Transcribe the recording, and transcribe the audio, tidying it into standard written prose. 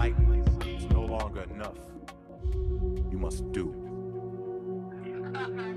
light is no longer enough. You must do.